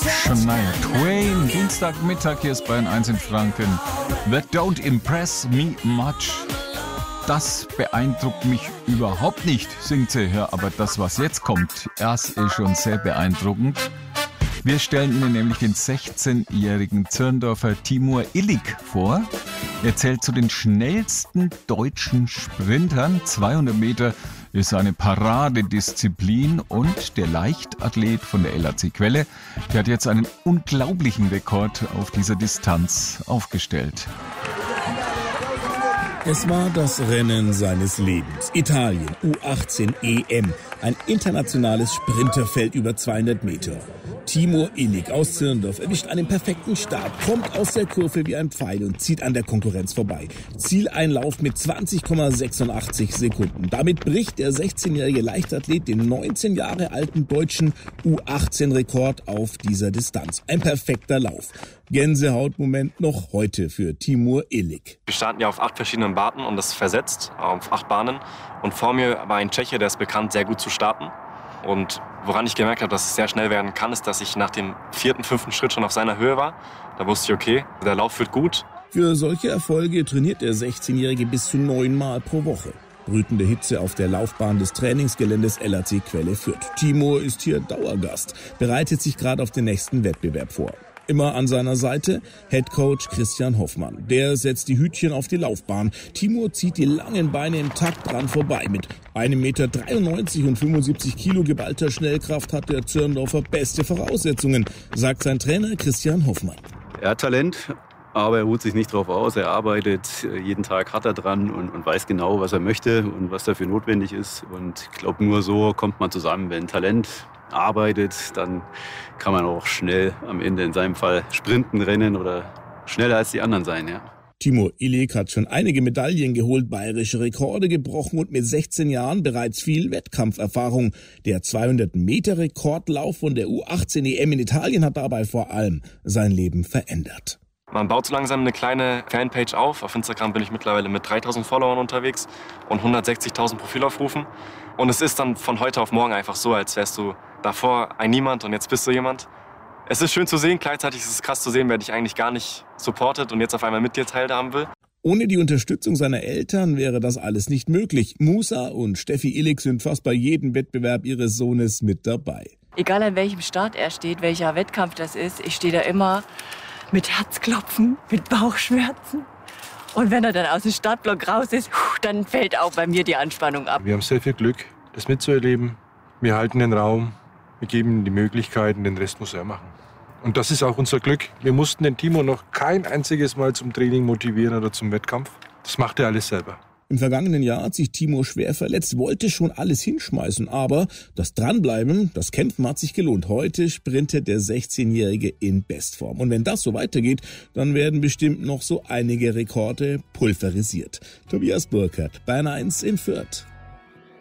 Shania Twain, Dienstagmittag, hier ist Bayern 1 in Franken. That don't impress me much. Das beeindruckt mich überhaupt nicht, singt sie. Ja, aber das, was jetzt kommt, das ist schon sehr beeindruckend. Wir stellen Ihnen nämlich den 16-jährigen Zirndorfer Timur Illik vor. Er zählt zu den schnellsten deutschen Sprintern. 200 Meter ist eine Paradedisziplin und der Leichtathlet von der LAC Quelle, der hat jetzt einen unglaublichen Rekord auf dieser Distanz aufgestellt. Es war das Rennen seines Lebens. Italien, U18 EM, ein internationales Sprinterfeld über 200 Meter. Timur Illik aus Zirndorf erwischt einen perfekten Start, kommt aus der Kurve wie ein Pfeil und zieht an der Konkurrenz vorbei. Zieleinlauf mit 20,86 Sekunden. Damit bricht der 16-jährige Leichtathlet den 19 Jahre alten deutschen U18-Rekord auf dieser Distanz. Ein perfekter Lauf. Gänsehautmoment noch heute für Timur Illik. Wir starten ja auf 8 verschiedenen Bahnen und das versetzt auf 8 Bahnen. Und vor mir war ein Tscheche, der ist bekannt, sehr gut zu starten. Und woran ich gemerkt habe, dass es sehr schnell werden kann, ist, dass ich nach dem 4., 5. Schritt schon auf seiner Höhe war. Da wusste ich, okay, der Lauf wird gut. Für solche Erfolge trainiert der 16-Jährige bis zu 9 Mal pro Woche. Brütende Hitze auf der Laufbahn des Trainingsgeländes LAC Quelle Fürth. Timur ist hier Dauergast, bereitet sich gerade auf den nächsten Wettbewerb vor. Immer an seiner Seite Headcoach Christian Hoffmann. Der setzt die Hütchen auf die Laufbahn. Timur zieht die langen Beine im Takt dran vorbei. Mit 1,93 Meter und 75 Kilo geballter Schnellkraft hat der Zirndorfer beste Voraussetzungen, sagt sein Trainer Christian Hoffmann. Er hat Talent, aber er ruht sich nicht drauf aus. Er arbeitet jeden Tag hart dran und weiß genau, was er möchte und was dafür notwendig ist. Und ich glaube, nur so kommt man zusammen, wenn Talent arbeitet, dann kann man auch schnell am Ende in seinem Fall sprinten, rennen oder schneller als die anderen sein, ja. Timur Illik hat schon einige Medaillen geholt, bayerische Rekorde gebrochen und mit 16 Jahren bereits viel Wettkampferfahrung. Der 200-Meter-Rekordlauf von der U18 EM in Italien hat dabei vor allem sein Leben verändert. Man baut so langsam eine kleine Fanpage auf. Auf Instagram bin ich mittlerweile mit 3.000 Followern unterwegs und 160.000 Profilaufrufen. Und es ist dann von heute auf morgen einfach so, als wärst du davor ein Niemand und jetzt bist du jemand. Es ist schön zu sehen, gleichzeitig ist es krass zu sehen, wer dich eigentlich gar nicht supportet und jetzt auf einmal mit dir teilhaben will. Ohne die Unterstützung seiner Eltern wäre das alles nicht möglich. Musa und Steffi Illik sind fast bei jedem Wettbewerb ihres Sohnes mit dabei. Egal an welchem Start er steht, welcher Wettkampf das ist, ich stehe da immer mit Herzklopfen, mit Bauchschmerzen. Und wenn er dann aus dem Startblock raus ist, dann fällt auch bei mir die Anspannung ab. Wir haben sehr viel Glück, das mitzuerleben. Wir halten den Raum, wir geben ihm die Möglichkeiten, den Rest muss er machen. Und das ist auch unser Glück. Wir mussten den Timur noch kein einziges Mal zum Training motivieren oder zum Wettkampf. Das macht er alles selber. Im vergangenen Jahr hat sich Timur schwer verletzt, wollte schon alles hinschmeißen, aber das Dranbleiben, das Kämpfen hat sich gelohnt. Heute sprintet der 16-Jährige in Bestform. Und wenn das so weitergeht, dann werden bestimmt noch so einige Rekorde pulverisiert. Tobias Burkhardt, Bayern 1 in Fürth.